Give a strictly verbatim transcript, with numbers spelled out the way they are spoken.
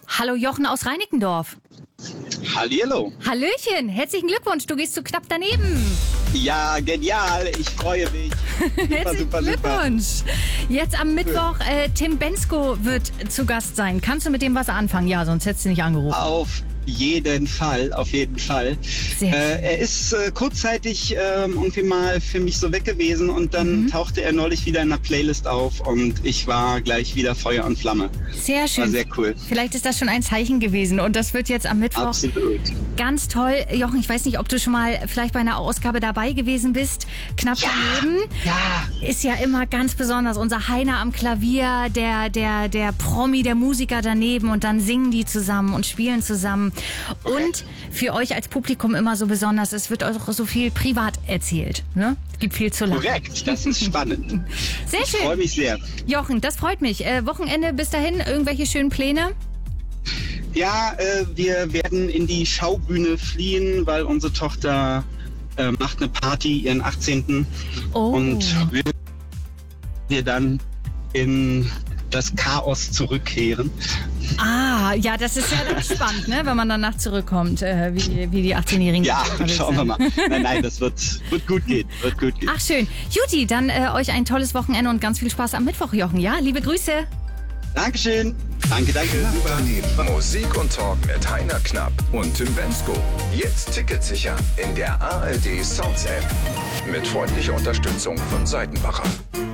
Hallo Jochen aus Reinickendorf. Hallihallo. Hallöchen, herzlichen Glückwunsch, du gehst zu knapp daneben. Ja, genial, ich freue mich. Super, Herzlichen super, Glückwunsch. super. Jetzt am Mittwoch, äh, Tim Bendzko wird zu Gast sein. Kannst du mit dem was anfangen? Ja, sonst hättest du nicht angerufen. Auf jeden Fall, auf jeden Fall. Sehr Äh, er ist äh, kurzzeitig äh, irgendwie mal für mich so weg gewesen und dann Mhm. tauchte er neulich wieder in einer Playlist auf und ich war gleich wieder Feuer und Flamme. Sehr schön. War sehr cool. Vielleicht ist das schon ein Zeichen gewesen und das wird jetzt am Mittwoch Absolut. ganz toll. Jochen, ich weiß nicht, ob du schon mal vielleicht bei einer Ausgabe dabei gewesen bist. Knapp Ja, daneben ja. ist ja immer ganz besonders. Unser Heiner am Klavier, der, der, der Promi, der Musiker daneben und dann singen die zusammen und spielen zusammen. Und für euch als Publikum immer so besonders, es wird auch so viel privat erzählt. Ne? Es gibt viel zu lachen. Korrekt, das ist spannend. Sehr Ich freue schön. mich sehr. Jochen, das freut mich. Äh, Wochenende bis dahin, irgendwelche schönen Pläne? Ja, äh, wir werden in die Schaubühne fliehen, weil unsere Tochter äh, macht eine Party, ihren achtzehnten Oh. Und wir, wir dann in das Chaos zurückkehren. Ah, ja, das ist ja dann spannend, ne? Wenn man danach zurückkommt, äh, wie, wie die achtzehnjährigen. Ja, unterwegs schauen wir sind. mal. Nein, nein, das wird, wird gut gehen. Wird gut gehen. Ach schön. Juti, dann äh, euch ein tolles Wochenende und ganz viel Spaß am Mittwoch, Jochen. Ja, liebe Grüße. Dankeschön. Danke, danke. Daneben. Musik und Talk mit Heiner Knapp und Tim Bendzko. Jetzt Ticket sichern in der A R D Sounds App. Mit freundlicher Unterstützung von Seitenbacher.